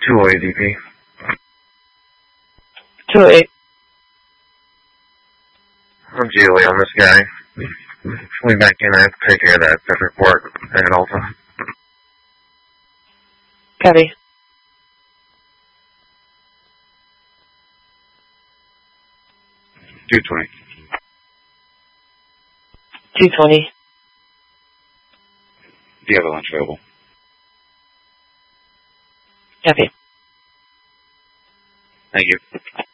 208 208. I'm GOE on this guy. Coming back in, I have to take care of that report at Alpha. Copy. $220. 220. Do you have a lunch available? Copy. Thank you.